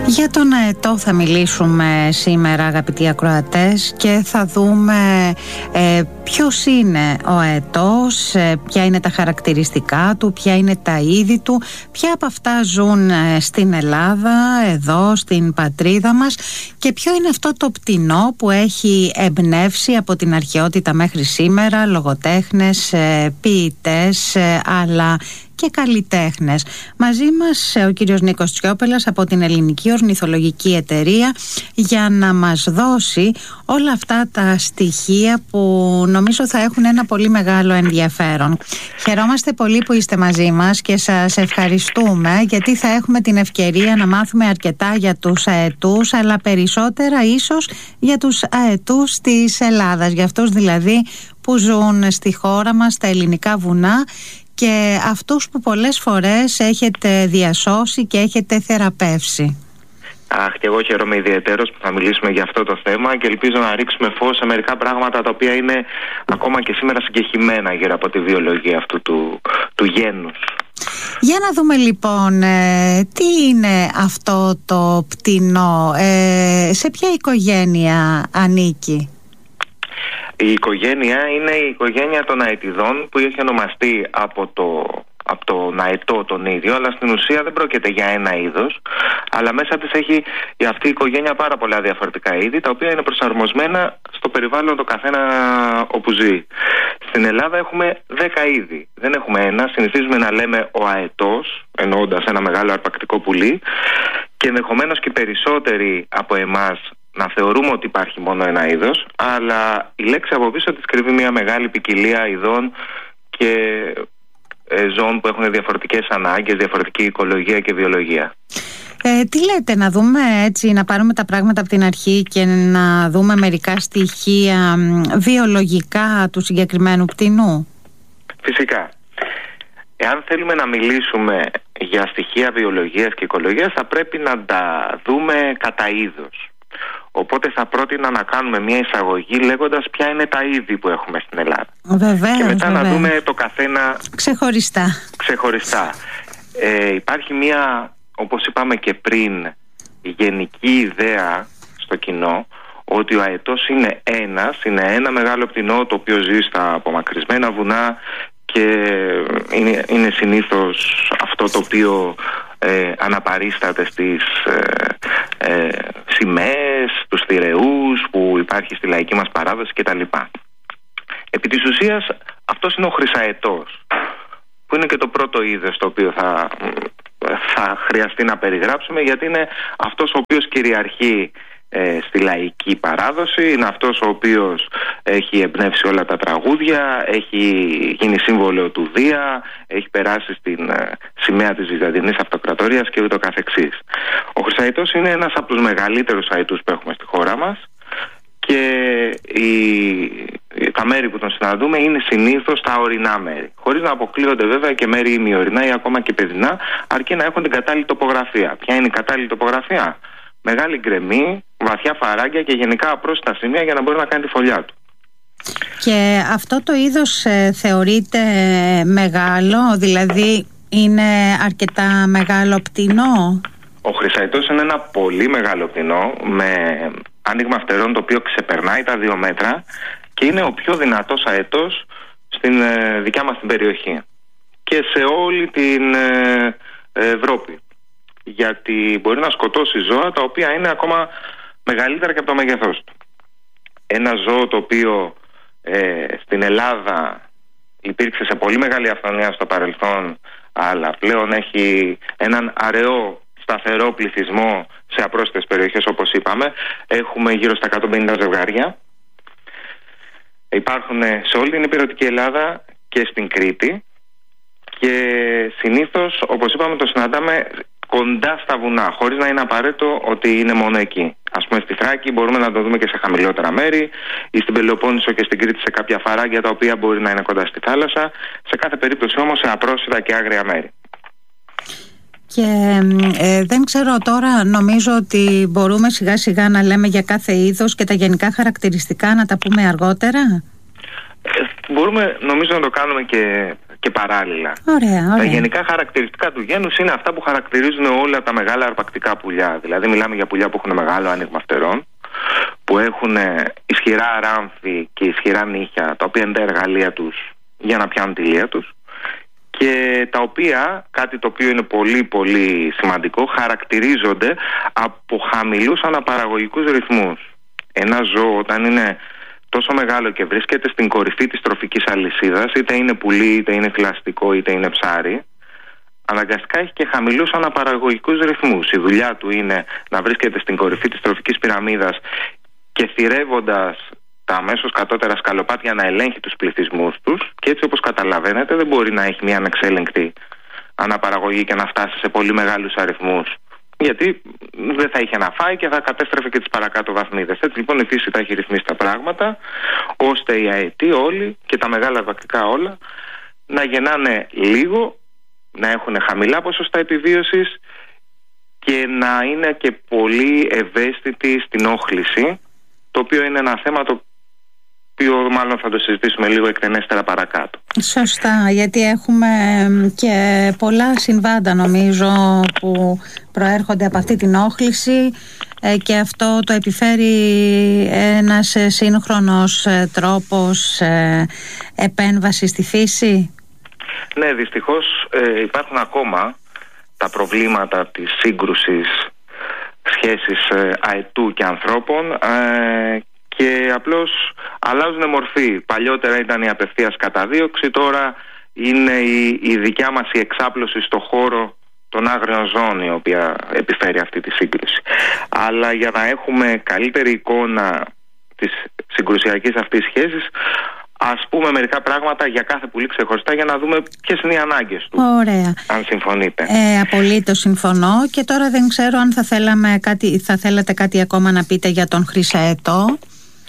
Για τον αετό θα μιλήσουμε σήμερα, αγαπητοί ακροατές, και θα δούμε ποιος είναι ο αετός, ποια είναι τα χαρακτηριστικά του, ποια είναι τα είδη του, ποια από αυτά ζουν στην Ελλάδα, εδώ στην πατρίδα μας, και ποιο είναι αυτό το πτηνό που έχει εμπνεύσει από την αρχαιότητα μέχρι σήμερα λογοτέχνες, ποιητές, αλλά και καλλιτέχνες. Μαζί μας ο κύριος Νίκος Τσιόπελας από την Ελληνική Ορνηθολογική Εταιρεία για να μας δώσει όλα αυτά τα στοιχεία που νομίζω θα έχουν ένα πολύ μεγάλο ενδιαφέρον. Χαιρόμαστε πολύ που είστε μαζί μας και σας ευχαριστούμε, γιατί θα έχουμε την ευκαιρία να μάθουμε αρκετά για τους αετούς, αλλά περισσότερα ίσως για τους αετούς της Ελλάδας, για αυτούς δηλαδή που ζουν στη χώρα μας, στα ελληνικά βουνά, και αυτούς που πολλές φορές έχετε διασώσει και έχετε θεραπεύσει. Και εγώ χαίρομαι ιδιαιτέρως που θα μιλήσουμε για αυτό το θέμα και ελπίζω να ρίξουμε φως σε μερικά πράγματα τα οποία είναι ακόμα και σήμερα συγκεχημένα γύρω από τη βιολογία αυτού του γένους. Για να δούμε λοιπόν τι είναι αυτό το πτηνό, σε ποια οικογένεια ανήκει? Η οικογένεια είναι η οικογένεια των αετιδών, που έχει ονομαστεί από τον αετό τον ίδιο, αλλά στην ουσία δεν πρόκειται για ένα είδος, αλλά μέσα της έχει αυτή η οικογένεια πάρα πολλά διαφορετικά είδη, τα οποία είναι προσαρμοσμένα στο περιβάλλον το καθένα όπου ζει. Στην Ελλάδα έχουμε 10 είδη, δεν έχουμε ένα. Συνηθίζουμε να λέμε ο αετός, εννοώντας ένα μεγάλο αρπακτικό πουλί, και ενδεχομένως και περισσότεροι από εμάς να θεωρούμε ότι υπάρχει μόνο ένα είδος, αλλά η λέξη από πίσω της κρύβει μια μεγάλη ποικιλία ειδών και ζώων που έχουν διαφορετικές ανάγκες, διαφορετική οικολογία και βιολογία. Τι λέτε, να δούμε έτσι, να πάρουμε τα πράγματα από την αρχή και να δούμε μερικά στοιχεία βιολογικά του συγκεκριμένου πτηνού? Φυσικά. Εάν θέλουμε να μιλήσουμε για στοιχεία βιολογίας και οικολογίας, θα πρέπει να τα δούμε κατά είδος. Οπότε θα πρότεινα να κάνουμε μια εισαγωγή λέγοντας ποια είναι τα είδη που έχουμε στην Ελλάδα. Βεβαίως, και μετά βεβαίως. να δούμε το καθένα ξεχωριστά. Υπάρχει μια, όπως είπαμε και πριν, γενική ιδέα στο κοινό ότι ο αετός είναι ένα μεγάλο πτηνό το οποίο ζει στα απομακρυσμένα βουνά και είναι συνήθως αυτό το οποίο αναπαρίσταται στις σημαίες, τους θηρεούς που υπάρχει στη λαϊκή μας παράδοση κτλ. Επί της ουσίας αυτός είναι ο χρυσαετός, που είναι και το πρώτο είδος το οποίο θα χρειαστεί να περιγράψουμε, γιατί είναι αυτός ο οποίος κυριαρχεί στη λαϊκή παράδοση, είναι αυτός ο οποίος έχει εμπνεύσει όλα τα τραγούδια, έχει γίνει σύμβολο του Δία, έχει περάσει στην σημαία της Βυζαντινής Αυτοκρατορίας και ούτω καθεξής. Ο χρυσαετός είναι ένας από τους μεγαλύτερους αετούς που έχουμε στη χώρα μας και τα μέρη που τον συναντούμε είναι συνήθως τα ορεινά μέρη, χωρίς να αποκλείονται βέβαια και μέρη ημιορεινά ή ακόμα και παιδινά, αρκεί να έχουν την κατάλληλη τοπογραφία. Ποια είναι η κατάλληλη τοπογραφία? Μεγάλη γκρεμή, βαθιά φαράγγια και γενικά απρόσιτα σημεία για να μπορεί να κάνει τη φωλιά του. Και αυτό το είδος θεωρείται μεγάλο, δηλαδή είναι αρκετά μεγάλο πτηνό? Ο χρυσαετός είναι ένα πολύ μεγάλο πτηνό με άνοιγμα φτερών το οποίο ξεπερνάει τα 2 μέτρα και είναι ο πιο δυνατός αετός στην δικιά μας την περιοχή και σε όλη την Ευρώπη, γιατί μπορεί να σκοτώσει ζώα τα οποία είναι ακόμα μεγαλύτερα και από το μέγεθός του. Ένα ζώο το οποίο στην Ελλάδα υπήρξε σε πολύ μεγάλη αυθονία στο παρελθόν, αλλά πλέον έχει έναν αραιό σταθερό πληθυσμό σε απρόσιτες περιοχές, όπως είπαμε. Έχουμε γύρω στα 150 ζευγάρια. Υπάρχουν σε όλη την ηπειρωτική Ελλάδα και στην Κρήτη και συνήθως, όπως είπαμε, το συναντάμε κοντά στα βουνά, χωρίς να είναι απαραίτητο ότι είναι μόνο εκεί. Ας πούμε στη Θράκη μπορούμε να το δούμε και σε χαμηλότερα μέρη, ή στην Πελοπόννησο και στην Κρήτη σε κάποια φαράγγια τα οποία μπορεί να είναι κοντά στη θάλασσα, σε κάθε περίπτωση όμως σε απρόσιτα και άγρια μέρη. Και δεν ξέρω τώρα, νομίζω ότι μπορούμε σιγά σιγά να λέμε για κάθε είδος και τα γενικά χαρακτηριστικά, να τα πούμε αργότερα. Μπορούμε νομίζω να το κάνουμε και και παράλληλα. Ωραία. Τα γενικά χαρακτηριστικά του γένους είναι αυτά που χαρακτηρίζουν όλα τα μεγάλα αρπακτικά πουλιά. Δηλαδή μιλάμε για πουλιά που έχουν μεγάλο άνοιγμα φτερών, που έχουν ισχυρά ράμφη και ισχυρά νύχια, τα οποία είναι τα εργαλεία τους για να πιάνουν τη λία τους, και τα οποία, κάτι το οποίο είναι πολύ πολύ σημαντικό, χαρακτηρίζονται από χαμηλούς αναπαραγωγικούς ρυθμούς. Ένα ζώο όταν είναι τόσο μεγάλο και βρίσκεται στην κορυφή της τροφικής αλυσίδας, είτε είναι πουλί, είτε είναι θηλαστικό, είτε είναι ψάρι, αναγκαστικά έχει και χαμηλούς αναπαραγωγικούς ρυθμούς. Η δουλειά του είναι να βρίσκεται στην κορυφή της τροφικής πυραμίδας και θυρεύοντας τα αμέσως κατώτερα σκαλοπάτια να ελέγχει τους πληθυσμούς τους, και έτσι, όπως καταλαβαίνετε, δεν μπορεί να έχει μια ανεξέλεγκτη αναπαραγωγή και να φτάσει σε πολύ μεγάλους αριθμούς, γιατί δεν θα είχε να φάει και θα κατέστρεφε και τις παρακάτω βαθμίδες. Έτσι λοιπόν η φύση τα έχει ρυθμίσει τα πράγματα, ώστε οι αετοί όλοι και τα μεγάλα αρπακτικά όλα να γεννάνε λίγο, να έχουν χαμηλά ποσοστά επιβίωσης και να είναι και πολύ ευαίσθητοι στην όχληση, το οποίο είναι ένα θέμα το οποίο μάλλον θα το συζητήσουμε λίγο εκτενέστερα παρακάτω. Σωστά, γιατί έχουμε και πολλά συμβάντα νομίζω που προέρχονται από αυτή την όχληση, και αυτό το επιφέρει ένας σύγχρονος τρόπος επέμβασης στη φύση. Ναι, δυστυχώς υπάρχουν ακόμα τα προβλήματα της σύγκρουσης σχέσης αετού και ανθρώπων, και απλώς αλλάζουν μορφή. Παλιότερα ήταν η απευθείας καταδίωξη, τώρα είναι η δικιά μας η εξάπλωση στο χώρο των άγριων ζώων η οποία επιφέρει αυτή τη σύγκρουση. Αλλά για να έχουμε καλύτερη εικόνα της συγκρουσιακής αυτής σχέσης, ας πούμε μερικά πράγματα για κάθε πουλί ξεχωριστά, για να δούμε ποιες είναι οι ανάγκες του. Ωραία. Αν συμφωνείτε. Απολύτως συμφωνώ. Και τώρα δεν ξέρω αν θα θέλατε κάτι ακόμα να πείτε για τον χρυσαετό.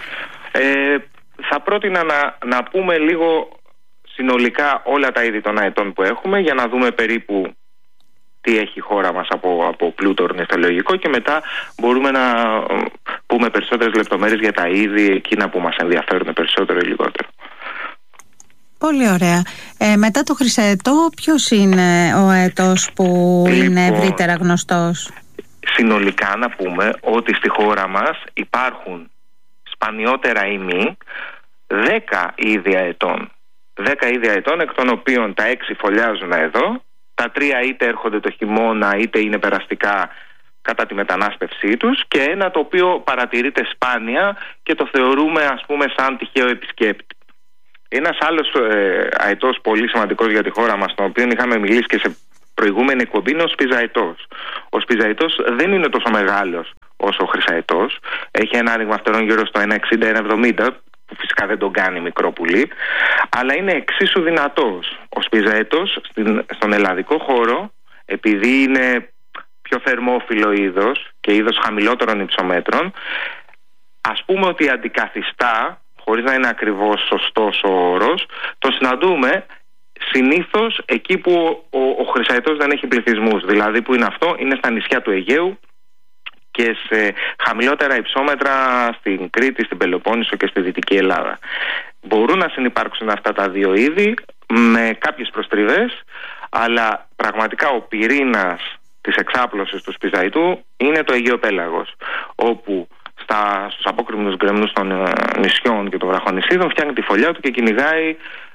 Θα πρότεινα να πούμε λίγο συνολικά όλα τα είδη των αετών που έχουμε, για να δούμε περίπου τι έχει η χώρα μας από πλούτο ορνηθολογικό, και μετά μπορούμε να πούμε περισσότερες λεπτομέρειες για τα είδη εκείνα που μας ενδιαφέρουν περισσότερο ή λιγότερο. Πολύ ωραία. Μετά το χρυσαετό, ποιος είναι ο αετός που είναι ευρύτερα γνωστός? Συνολικά να πούμε ότι στη χώρα μας υπάρχουν σπανιότερα ή μη 10 είδη αετών. 10 είδη αετών, εκ των οποίων τα 6 φωλιάζουν εδώ, τα 3 είτε έρχονται το χειμώνα είτε είναι περαστικά κατά τη μετανάστευσή τους, και ένα το οποίο παρατηρείται σπάνια και το θεωρούμε ας πούμε σαν τυχαίο επισκέπτη. Ένας άλλος αετός πολύ σημαντικός για τη χώρα μας, τον οποίο είχαμε μιλήσει και σε προηγούμενη εκπομπή, είναι ο σπιζαετός. Ο σπιζαετός δεν είναι τόσο μεγάλος όσο ο χρυσαετός. Έχει ένα άνοιγμα φτερών γύρω στο 1,60-1,70, που φυσικά δεν τον κάνει μικρό πουλί, αλλά είναι εξίσου δυνατός. Ο σπιζαετός στον ελλαδικό χώρο, επειδή είναι πιο θερμόφιλο είδος και είδος χαμηλότερων υψομέτρων, ας πούμε ότι αντικαθιστά, χωρίς να είναι ακριβώς σωστός ο όρος, το συναντούμε συνήθως εκεί που ο χρυσαετός δεν έχει πληθυσμούς. Δηλαδή που είναι αυτό, είναι στα νησιά του Αιγαίου και σε χαμηλότερα υψόμετρα στην Κρήτη, στην Πελοπόννησο και στη Δυτική Ελλάδα. Μπορούν να συνυπάρξουν αυτά τα δύο είδη με κάποιες προστριβές, αλλά πραγματικά ο πυρήνας της εξάπλωσης του σπιζαητού είναι το Αιγαίο πέλαγος, όπου στους απόκρημνους γκρεμνούς των νησιών και των βραχονησίδων φτιάχνει τη φωλιά του και κυνηγάει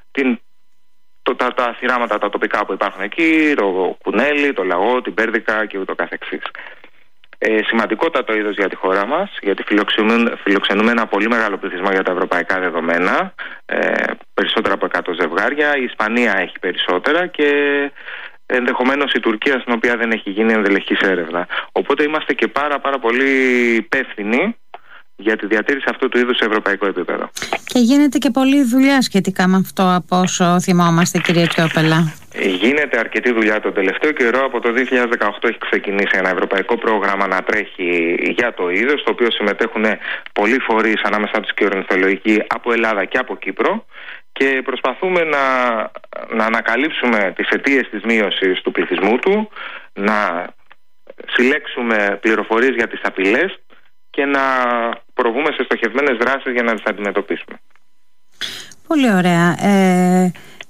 τα θυράματα τα τοπικά που υπάρχουν εκεί, το κουνέλι, το λαγό, την πέρδικα και ούτω καθεξής. Σημαντικότατο είδος για τη χώρα μας, γιατί φιλοξενούμε ένα πολύ μεγάλο πληθυσμό για τα ευρωπαϊκά δεδομένα, περισσότερα από 100 ζευγάρια. Η Ισπανία έχει περισσότερα και ενδεχομένως η Τουρκία, στην οποία δεν έχει γίνει ενδελεχής έρευνα. Οπότε είμαστε και πάρα πολύ υπεύθυνοι για τη διατήρηση αυτού του είδους σε ευρωπαϊκό επίπεδο. Και γίνεται και πολλή δουλειά σχετικά με αυτό, από όσο θυμόμαστε, κύριε Κιόπελα. Γίνεται αρκετή δουλειά τον τελευταίο καιρό. Από το 2018 έχει ξεκινήσει ένα ευρωπαϊκό πρόγραμμα να τρέχει για το είδος, στο οποίο συμμετέχουν πολλοί φορείς, ανάμεσα τους και ορνηθολογικοί, από Ελλάδα και από Κύπρο, και προσπαθούμε να ανακαλύψουμε τις αιτίες της μείωσης του πληθυσμού του, να συλλέξουμε πληροφορίες για τις απειλές και να προβούμε σε στοχευμένες δράσεις για να τις αντιμετωπίσουμε. Πολύ ωραία.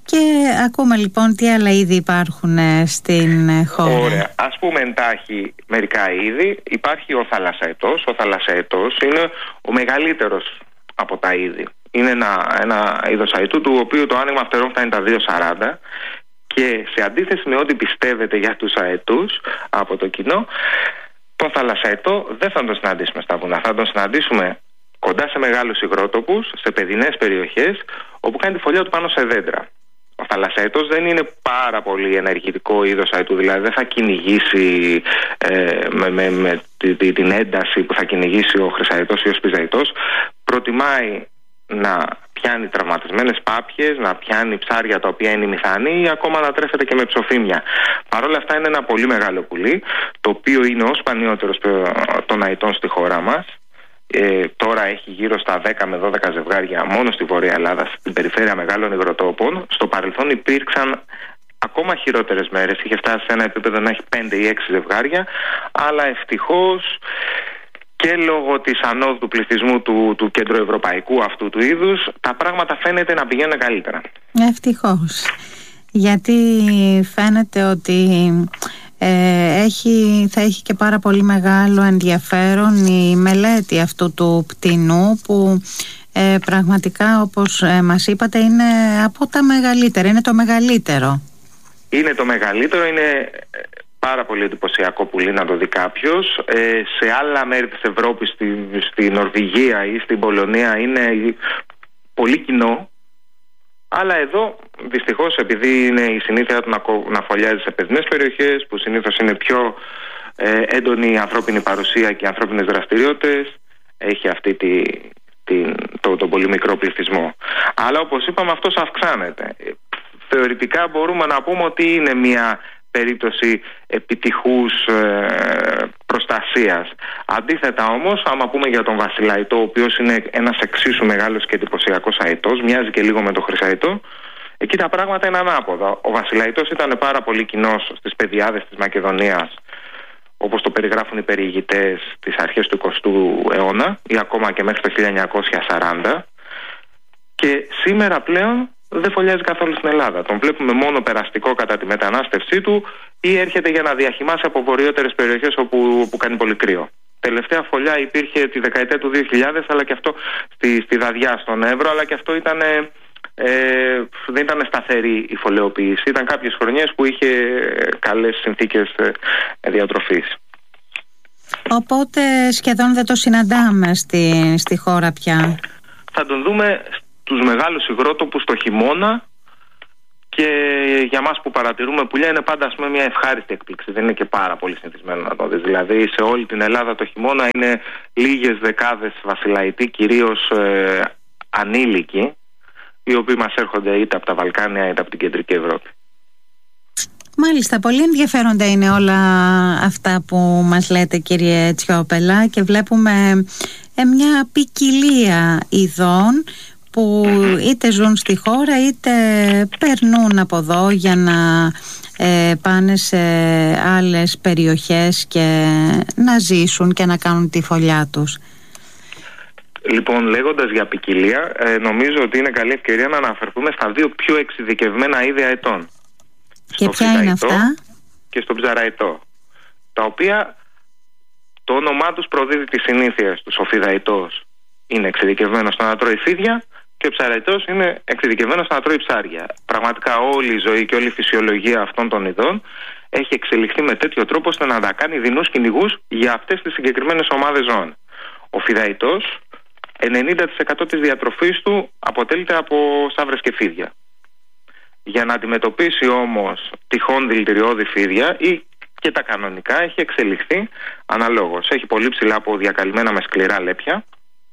Και ακούμε λοιπόν τι άλλα είδη υπάρχουν στην χώρα. Ωραία. Ας πούμε εντάχει μερικά είδη. Υπάρχει ο θαλασσαετός. Ο θαλασσαετός είναι ο μεγαλύτερος από τα είδη. Είναι ένα είδος αετού του οποίου το άνοιγμα φτερών φτάνει τα 2,40, και σε αντίθεση με ό,τι πιστεύετε για τους αετούς από το κοινό, τον θαλασσαετό δεν θα τον συναντήσουμε στα βουνά. Θα τον συναντήσουμε κοντά σε μεγάλους υγρότοπους, σε παιδινές περιοχές, όπου κάνει τη φωλιά του πάνω σε δέντρα. Ο θαλασσαετός δεν είναι πάρα πολύ ενεργητικό είδος αετού, δηλαδή δεν θα κυνηγήσει με την ένταση που θα κυνηγήσει ο χρυσαετός ή ο σπιζαετός. Προτιμάει να πιάνει τραυματισμένες πάπιες, να πιάνει ψάρια τα οποία είναι μηθανή ή ακόμα να τρέφεται και με ψοφίμια. Παρ' όλα αυτά είναι ένα πολύ μεγάλο πουλί, το οποίο είναι ο σπανιότερος των αετών στη χώρα μας. Τώρα έχει γύρω στα 10 με 12 ζευγάρια μόνο στη Βόρεια Ελλάδα, στην περιφέρεια μεγάλων υγροτόπων. Στο παρελθόν υπήρξαν ακόμα χειρότερες μέρες, είχε φτάσει σε ένα επίπεδο να έχει 5 ή 6 ζευγάρια, αλλά ευτυχώς και λόγω της ανόδου του πληθυσμού του κεντροευρωπαϊκού αυτού του είδους, τα πράγματα φαίνεται να πηγαίνουν καλύτερα. Ευτυχώς, γιατί φαίνεται ότι θα έχει και πάρα πολύ μεγάλο ενδιαφέρον η μελέτη αυτού του πτηνού, που πραγματικά, όπως μας είπατε, είναι από τα μεγαλύτερα, είναι το μεγαλύτερο. Είναι το μεγαλύτερο, είναι πάρα πολύ εντυπωσιακό πουλί να το δει κάποιος. Σε άλλα μέρη της Ευρώπης, στη Νορβηγία ή στην Πολωνία, είναι πολύ κοινό. Αλλά εδώ, δυστυχώς, επειδή είναι η συνήθεια του να φωλιάζει σε παιδινές περιοχές, που συνήθως είναι πιο έντονη η ανθρώπινη παρουσία και οι ανθρώπινες δραστηριότητες, έχει αυτή τον πολύ μικρό πληθυσμό. Αλλά όπως είπαμε, αυτός αυξάνεται. Θεωρητικά μπορούμε να πούμε ότι είναι μια περίπτωση επιτυχούς προστασίας. Αντίθετα όμως, άμα πούμε για τον βασιλαϊτό, ο οποίος είναι ένας εξίσου μεγάλος και εντυπωσιακός αετός, μοιάζει και λίγο με τον χρυσαετό, εκεί τα πράγματα είναι ανάποδα. Ο βασιλαϊτός ήταν πάρα πολύ κοινός στις πεδιάδες της Μακεδονίας, όπως το περιγράφουν οι περιηγητές τις αρχές του 20ου αιώνα ή ακόμα και μέχρι το 1940, και σήμερα πλέον δεν φωλιάζει καθόλου στην Ελλάδα. Τον βλέπουμε μόνο περαστικό κατά τη μετανάστευσή του ή έρχεται για να διαχυμάσει από βορειότερες περιοχές όπου κάνει πολύ κρύο. Τελευταία φωλιά υπήρχε τη δεκαετία του 2000, αλλά και αυτό στη Δαδιά στον Εύρο, αλλά και αυτό δεν ήταν σταθερή η φωλαιοποίηση. Ήταν κάποιες χρονιές που είχε καλές συνθήκες διατροφής. Οπότε σχεδόν δεν το συναντάμε στη χώρα πια. Θα τον δούμε τους μεγάλους υγρότοπους το χειμώνα, και για μας που παρατηρούμε πουλιά είναι πάντα, ας πούμε, μια ευχάριστη έκπληξη. Δεν είναι και πάρα πολύ συνηθισμένο να το δεις. Δηλαδή σε όλη την Ελλάδα το χειμώνα είναι λίγες δεκάδες βασιλαϊτοί, κυρίως ανήλικοι, οι οποίοι μας έρχονται είτε από τα Βαλκάνια είτε από την κεντρική Ευρώπη. Μάλιστα, πολύ ενδιαφέροντα είναι όλα αυτά που μας λέτε, κύριε Τσιόπελα, και βλέπουμε μια ποικιλία ειδών που είτε ζουν στη χώρα είτε περνούν από εδώ για να πάνε σε άλλες περιοχές και να ζήσουν και να κάνουν τη φωλιά τους. Λοιπόν, λέγοντας για ποικιλία, νομίζω ότι είναι καλή ευκαιρία να αναφερθούμε στα δύο πιο εξειδικευμένα είδη αετών. Και ποια είναι αυτά? Και στον ψαραετό, τα οποία το όνομά τους προδίδει τις συνήθειες τους. Ο φιδαετός είναι εξειδικευμένος στο να τρώει φίδια και ο ψαραετός είναι εξειδικευμένος στο να τρώει ψάρια. Πραγματικά όλη η ζωή και όλη η φυσιολογία αυτών των ειδών έχει εξελιχθεί με τέτοιο τρόπο ώστε να τα κάνει δεινούς κυνηγούς για αυτές τις συγκεκριμένες ομάδες ζώων. Ο φιδαετός, 90% της διατροφής του αποτελείται από σαύρες και φίδια. Για να αντιμετωπίσει όμως τυχόν δηλητηριώδη φίδια ή και τα κανονικά, έχει εξελιχθεί αναλόγως. Έχει πολύ ψηλά από διακαλυμμένα με σκληρά λέπια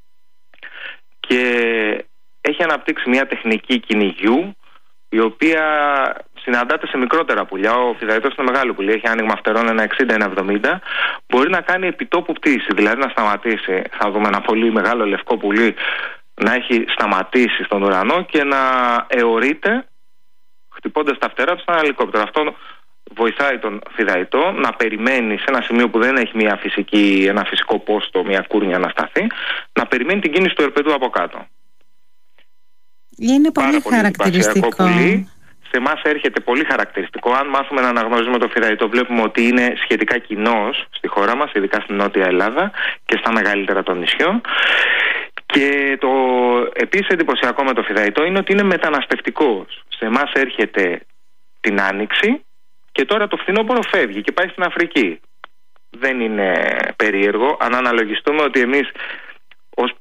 και έχει αναπτύξει μια τεχνική κυνηγιού, η οποία συναντάται σε μικρότερα πουλιά. Ο φιδαετός είναι μεγάλο πουλί, έχει άνοιγμα φτερών ένα 60-70. Μπορεί να κάνει επιτόπου πτήση, δηλαδή να σταματήσει. Θα δούμε ένα πολύ μεγάλο λευκό πουλί να έχει σταματήσει στον ουρανό και να αιωρείται χτυπώντας τα φτερά του σε ένα ελικόπτερο. Αυτό βοηθάει τον φιδαετό να περιμένει σε ένα σημείο που δεν έχει ένα φυσικό πόστο, μια κούρνια να σταθεί, να περιμένει την κίνηση του ερπετού από κάτω. Είναι πολύ χαρακτηριστικό. Πουλί, σε εμάς έρχεται πολύ χαρακτηριστικό. Αν μάθουμε να αναγνωρίζουμε το φυδαιτό, βλέπουμε ότι είναι σχετικά κοινός στη χώρα μας, ειδικά στην Νότια Ελλάδα και στα μεγαλύτερα των νησιών. Και το επίσης εντυπωσιακό με το φυδαιτό είναι ότι είναι μεταναστευτικός. Σε εμάς έρχεται την Άνοιξη και τώρα το φθινόπωρο φεύγει και πάει στην Αφρική. Δεν είναι περίεργο αν αναλογιστούμε ότι εμείς ως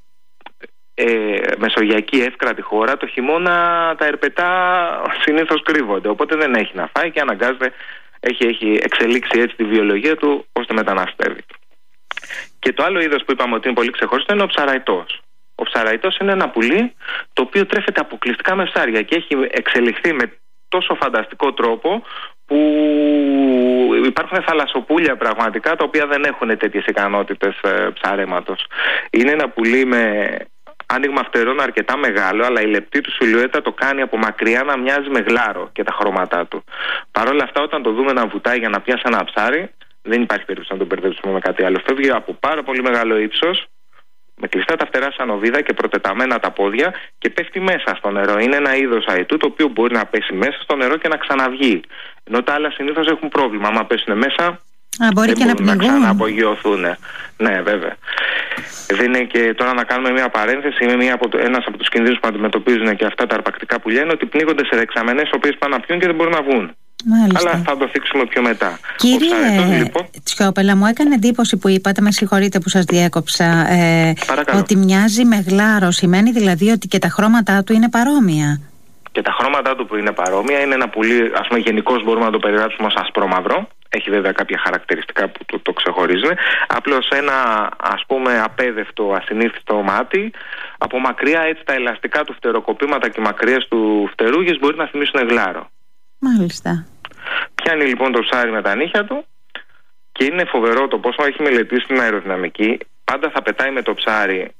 μεσογειακή εύκρατη χώρα το χειμώνα τα ερπετά συνήθως κρύβονται, οπότε δεν έχει να φάει και αναγκάζεται, έχει εξελίξει έτσι τη βιολογία του ώστε μεταναστεύει. Και το άλλο είδος που είπαμε ότι είναι πολύ ξεχωριστό είναι ο ψαραϊτός. Ο ψαραϊτός είναι ένα πουλί το οποίο τρέφεται αποκλειστικά με ψάρια και έχει εξελιχθεί με τόσο φανταστικό τρόπο που υπάρχουν θαλασσοπούλια πραγματικά τα οποία δεν έχουν τέτοιες ικανότητες ψαρέματος. Είναι ένα πουλί με άνοιγμα φτερών αρκετά μεγάλο, αλλά η λεπτή του σιλουέτα το κάνει από μακριά να μοιάζει με γλάρο και τα χρώματά του. Παρ' όλα αυτά, όταν το δούμε να βουτάει για να πιάσει ένα ψάρι, δεν υπάρχει περίπτωση να τον μπερδέψουμε με κάτι άλλο. Φεύγει από πάρα πολύ μεγάλο ύψος, με κλειστά τα φτερά σαν οβίδα και προτεταμένα τα πόδια και πέφτει μέσα στο νερό. Είναι ένα είδος αετού το οποίο μπορεί να πέσει μέσα στο νερό και να ξαναβγεί. Ενώ τα άλλα συνήθως έχουν πρόβλημα. Άμα πέσουν μέσα, μπορεί και να ξαναπογειωθούν. Ναι, βέβαια. Δεν είναι και τώρα να κάνουμε μια παρένθεση. Είναι ένας από τους κινδύνους που αντιμετωπίζουν και αυτά τα αρπακτικά πουλιά είναι ότι πνίγονται σε δεξαμενές, οι οποίες πάνε να πιούν και δεν μπορούν να βγουν. Μάλιστα. Αλλά θα το θίξουμε πιο μετά. Κύριε λοιπόν, Τσιόπελα, μου έκανε εντύπωση που είπατε, με συγχωρείτε που σας διέκοψα, ότι μοιάζει με γλάρο. Σημαίνει δηλαδή ότι και τα χρώματά του είναι παρόμοια? Και τα χρώματά του που είναι παρόμοια, είναι ένα πουλί, ας πούμε, γενικώς μπορούμε να το περιγράψουμε ως ασπρόμαυρο. Έχει βέβαια κάποια χαρακτηριστικά που το ξεχωρίζουν. Απλώς ένα, ας πούμε, απέδευτο, ασυνήθιστο μάτι. Από μακριά έτσι τα ελαστικά του φτεροκοπήματα και μακριές του φτερούγες μπορεί να θυμίσουν γλάρο. Μάλιστα. Πιάνει λοιπόν το ψάρι με τα νύχια του και είναι φοβερό το πόσο έχει μελετήσει την αεροδυναμική. Πάντα θα πετάει με το ψάρι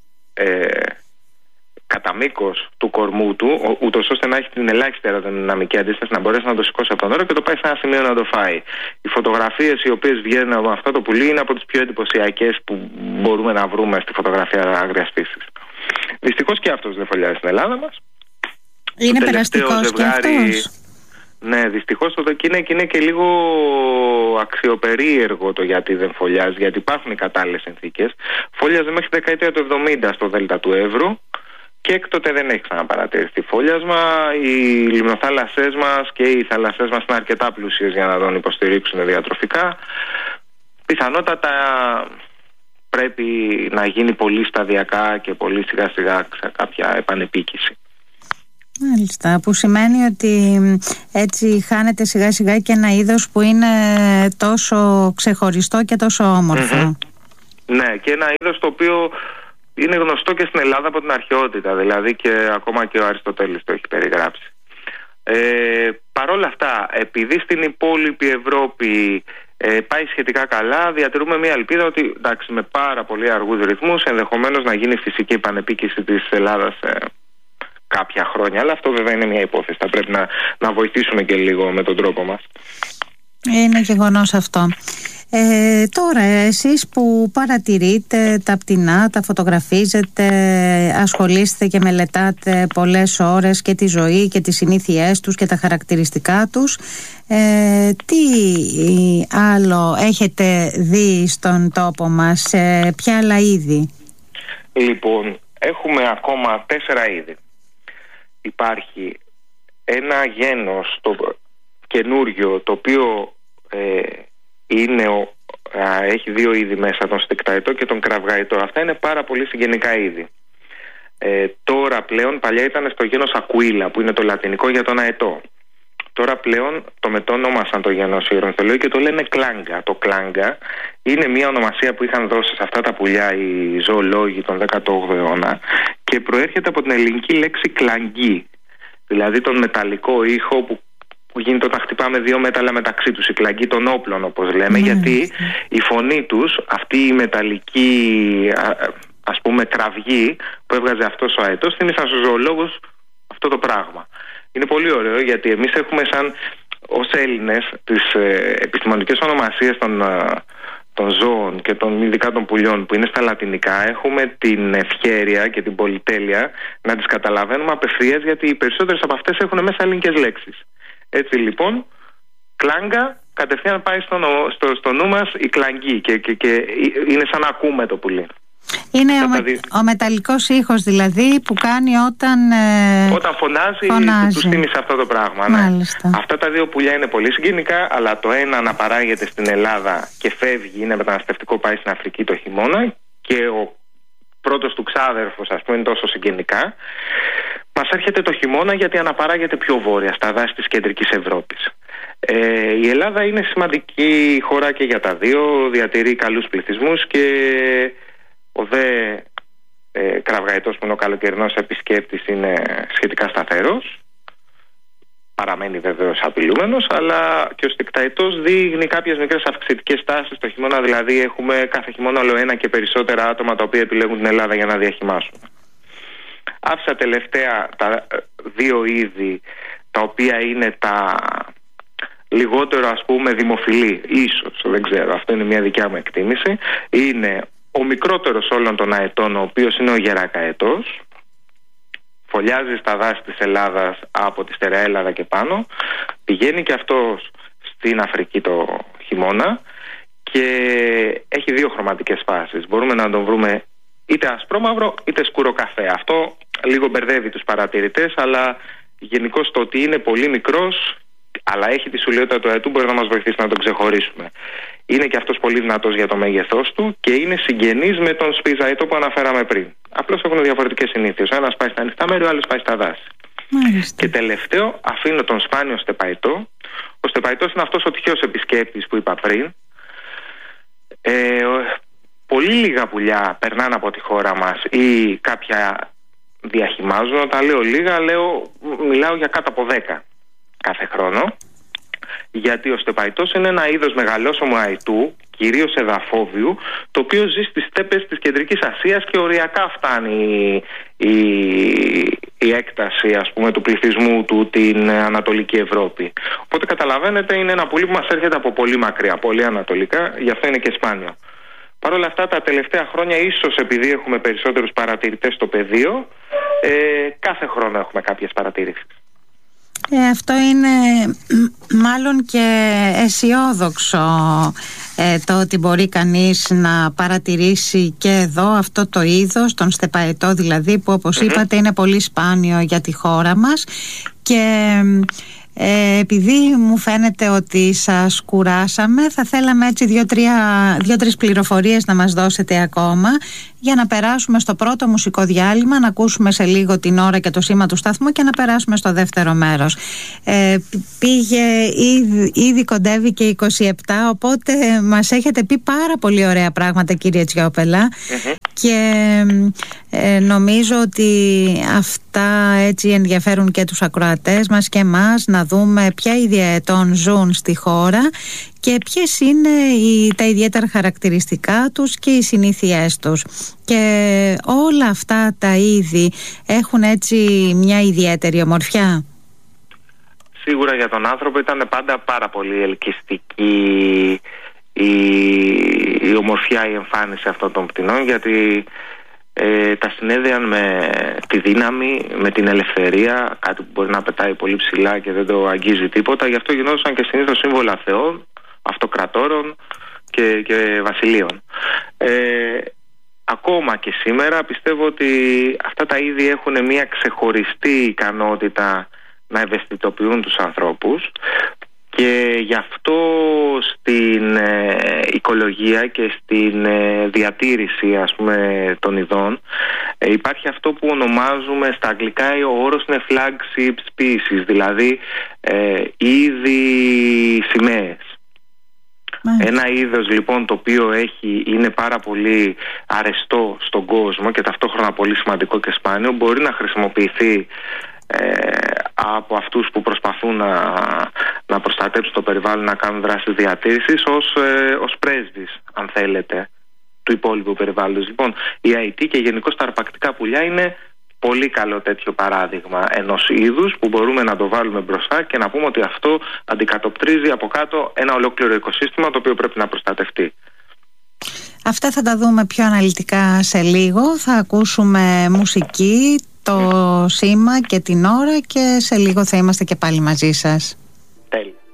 κατά μήκος του κορμού του, ούτως ώστε να έχει την ελάχιστη αεροδυναμική αντίσταση, να μπορέσει να το σηκώσει από το νερό και το πάει σε ένα σημείο να το φάει. Οι φωτογραφίες οι οποίες βγαίνουν από αυτό το πουλί είναι από τις πιο εντυπωσιακές που μπορούμε να βρούμε στη φωτογραφία άγριας φύσης. Δυστυχώς και αυτός δεν φωλιάζει στην Ελλάδα μας. Είναι περαστικός και αυτός? Ναι, δυστυχώς είναι και λίγο αξιοπερίεργο το γιατί δεν φωλιάζει, γιατί υπάρχουν οι κατάλληλες συνθήκες. Φωλιάζε μέχρι τη δεκαετία του 70 στο Δέλτα του Εύρου και έκτοτε δεν έχει ξαναπαρατηρηθεί φωλιάσμα. Οι λιμνοθάλασσές μας και οι θάλασσές μας είναι αρκετά πλούσιες για να τον υποστηρίξουν διατροφικά. Πιθανότατα πρέπει να γίνει πολύ σταδιακά και πολύ σιγά σιγά κάποια επανεπίκηση. Μάλιστα, που σημαίνει ότι έτσι χάνεται σιγά σιγά και ένα είδος που είναι τόσο ξεχωριστό και τόσο όμορφο. Ναι, και ένα είδος το οποίο είναι γνωστό και στην Ελλάδα από την αρχαιότητα, δηλαδή και ακόμα και ο Αριστοτέλης το έχει περιγράψει. Παρ' όλα αυτά, επειδή στην υπόλοιπη Ευρώπη πάει σχετικά καλά, διατηρούμε μια ελπίδα ότι εντάξει, με πάρα πολύ αργούς ρυθμούς ενδεχομένως να γίνει φυσική επανεπίκηση της Ελλάδας κάποια χρόνια, αλλά αυτό βέβαια είναι μια υπόθεση. Θα πρέπει να βοηθήσουμε και λίγο με τον τρόπο μας. Είναι γεγονός αυτό. Τώρα εσείς που παρατηρείτε τα πτηνά, τα φωτογραφίζετε, ασχολείστε και μελετάτε πολλές ώρες και τη ζωή και τις συνήθειές τους και τα χαρακτηριστικά τους, τι άλλο έχετε δει στον τόπο μας, ποια άλλα είδη? Λοιπόν, έχουμε ακόμα 4 είδη. Υπάρχει ένα γένος καινούριο το οποίο έχει 2 είδη μέσα, τον στικταετό και τον κραυγαετό. Αυτά είναι πάρα πολύ συγγενικά είδη. Τώρα πλέον, παλιά ήταν στο γένος Aquila που είναι το λατινικό για τον αετό. Τώρα πλέον το μετώνομασαν το γένος οι ορνηθολόγοι και το λένε κλάγκα. Το κλάγκα είναι μια ονομασία που είχαν δώσει σε αυτά τα πουλιά οι ζωολόγοι τον 18ο αιώνα και προέρχεται από την ελληνική λέξη κλαγγί, δηλαδή τον μεταλλικό ήχο που γίνεται όταν χτυπάμε 2 μέταλλα μεταξύ τους, η κλαγγί των όπλων όπως λέμε, γιατί η φωνή τους, αυτή η μεταλλική ας πούμε κραυγή που έβγαζε αυτός ο αετός, θύμισαν στους ζωολόγους αυτό το πράγμα. Είναι πολύ ωραίο γιατί εμείς έχουμε ως Έλληνες τις επιστημονικές ονομασίες των ζώων και ειδικά των πουλιών που είναι στα λατινικά. Έχουμε την ευχέρεια και την πολυτέλεια να τις καταλαβαίνουμε απευθείας, γιατί οι περισσότερες από αυτές έχουν μέσα ελληνικές λέξεις. Έτσι λοιπόν, κλάγκα, κατευθείαν πάει στο νου μας η κλαγγή και είναι σαν να ακούμε το πουλί. Είναι ο μεταλλικός ήχος δηλαδή που κάνει όταν φωνάζει. Του θύμισε αυτό το πράγμα. Ναι. Αυτά τα δύο πουλιά είναι πολύ συγγενικά, αλλά το ένα αναπαράγεται στην Ελλάδα και φεύγει, είναι μεταναστευτικό, πάει στην Αφρική το χειμώνα, και ο πρώτος του ξάδερφος, ας πούμε, είναι τόσο συγγενικά. Μας έρχεται το χειμώνα γιατί αναπαράγεται πιο βόρεια, στα δάση της κεντρικής Ευρώπης. Η Ελλάδα είναι σημαντική χώρα και για τα δύο, διατηρεί καλούς πληθυσμούς και ο δε κραυγαϊτός που είναι ο καλοκαιρινός επισκέπτης είναι σχετικά σταθερός. Παραμένει βεβαίως απειλούμενος, αλλά και ο στικταϊτός δείχνει κάποιες μικρές αυξητικές τάσεις το χειμώνα. Δηλαδή έχουμε κάθε χειμώνα όλο ένα και περισσότερα άτομα τα οποία επιλέγουν την Ελλάδα για να διαχυμάσουν. Άφησα τελευταία τα δύο είδη τα οποία είναι τα λιγότερο, ας πούμε, δημοφιλή, ίσως, δεν ξέρω, αυτό είναι μια δικιά μου εκτίμηση. Είναι ο μικρότερος όλων των αετών, ο οποίος είναι ο γερακαετός. Φωλιάζει στα δάση της Ελλάδας από τη στερεά Ελλάδα και πάνω. Πηγαίνει και αυτός στην Αφρική το χειμώνα και έχει δύο χρωματικές φάσεις. Μπορούμε να τον βρούμε είτε ασπρόμαυρο είτε σκουροκαφέ. Αυτό λίγο μπερδεύει τους παρατηρητές, αλλά γενικώς το ότι είναι πολύ μικρός αλλά έχει τη σουλιότητα του αετού μπορεί να μας βοηθήσει να τον ξεχωρίσουμε. Είναι και αυτός πολύ δυνατός για το μέγεθός του και είναι συγγενής με τον σπιζαετό που αναφέραμε πριν. Απλώς έχουν διαφορετικές συνήθειες. Ο ένας πάει στα ανοιχτά μέρη, ο άλλος πάει στα δάση. Μάλιστα. Και τελευταίο, αφήνω τον σπάνιο στεπαϊτό. Ο στεπαϊτός είναι αυτός ο τυχαίος επισκέπτης που είπα πριν. Πολύ λίγα πουλιά περνάνε από τη χώρα μας ή κάποια διαχυμάζουν. Όταν λέω λίγα, μιλάω για κάτω από 10 κάθε χρόνο. Γιατί ο στεπαϊτός είναι ένα είδος μεγαλόσωμου αητού, κυρίως εδαφόβιου, το οποίο ζει στις στέπες της Κεντρικής Ασίας και οριακά φτάνει η έκταση, ας πούμε, του πληθυσμού του την Ανατολική Ευρώπη. Οπότε καταλαβαίνετε, είναι ένα πουλί που μας έρχεται από πολύ μακριά, πολύ ανατολικά, γι' αυτό είναι και σπάνιο. Παρ' όλα αυτά, τα τελευταία χρόνια, ίσως επειδή έχουμε περισσότερους παρατηρητές στο πεδίο, κάθε χρόνο έχουμε κάποιες παρατηρήσεις. Αυτό είναι μάλλον και αισιόδοξο, το ότι μπορεί κανείς να παρατηρήσει και εδώ αυτό το είδος, τον στεπαϊτό δηλαδή, που όπως είπατε είναι πολύ σπάνιο για τη χώρα μας. Και επειδή μου φαίνεται ότι σας κουράσαμε, θα θέλαμε έτσι δύο-τρεις πληροφορίες να μας δώσετε ακόμα για να περάσουμε στο πρώτο μουσικό διάλειμμα, να ακούσουμε σε λίγο την ώρα και το σήμα του σταθμού και να περάσουμε στο δεύτερο μέρος. Ήδη κοντεύει και 27, οπότε μας έχετε πει πάρα πολύ ωραία πράγματα, κύριε Τσιόπελα, και νομίζω ότι αυτά έτσι ενδιαφέρουν και τους ακροατές μας και εμάς, να δούμε ποια είδη αετών ζουν στη χώρα και ποιες είναι τα ιδιαίτερα χαρακτηριστικά τους και οι συνήθειές τους. Και όλα αυτά τα είδη έχουν έτσι μια ιδιαίτερη ομορφιά. Σίγουρα για τον άνθρωπο ήταν πάντα πάρα πολύ ελκυστική η ομορφιά, η εμφάνιση αυτών των πτηνών, γιατί τα συνέδεαν με τη δύναμη, με την ελευθερία, κάτι που μπορεί να πετάει πολύ ψηλά και δεν το αγγίζει τίποτα. Γι' αυτό γινόντουσαν και συνήθως σύμβολα θεών, αυτοκρατόρων και βασιλείων. Ακόμα και σήμερα πιστεύω ότι αυτά τα είδη έχουν μια ξεχωριστή ικανότητα να ευαισθητοποιούν τους ανθρώπους, και γι' αυτό στην οικολογία και στην διατήρηση, ας πούμε, των ειδών υπάρχει αυτό που ονομάζουμε στα αγγλικά, ο όρος είναι flagship species, δηλαδή είδη σημαίες. Ένα είδος λοιπόν το οποίο είναι πάρα πολύ αρεστό στον κόσμο και ταυτόχρονα πολύ σημαντικό και σπάνιο, μπορεί να χρησιμοποιηθεί από αυτούς που προσπαθούν να προστατέψουν το περιβάλλον, να κάνουν δράσεις διατήρησης ως πρέσβης, αν θέλετε, του υπόλοιπου περιβάλλοντος. Λοιπόν, η αητή και γενικώς τα αρπακτικά πουλιά είναι πολύ καλό τέτοιο παράδειγμα ενός είδους που μπορούμε να το βάλουμε μπροστά και να πούμε ότι αυτό αντικατοπτρίζει από κάτω ένα ολόκληρο οικοσύστημα το οποίο πρέπει να προστατευτεί. Αυτά θα τα δούμε πιο αναλυτικά σε λίγο. Θα ακούσουμε μουσική, το σήμα και την ώρα, και σε λίγο θα είμαστε και πάλι μαζί σας. Τέλεια.